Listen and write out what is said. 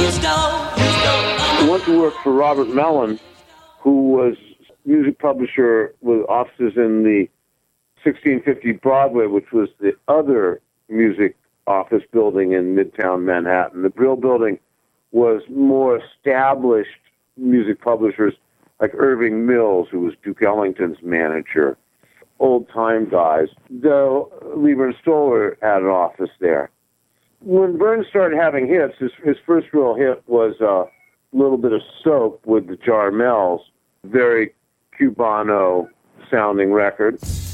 He went to work for Robert Mellon, who was music publisher with offices in the 1650 Broadway, which was the other music office building in Midtown Manhattan. The Brill Building was more established music publishers like Irving Mills, who was Duke Ellington's manager, old-time guys, though Leiber and Stoller had an office there. When Burns started having hits, his first real hit was a little bit of Soap with the Jarmels, very Cubano-sounding record.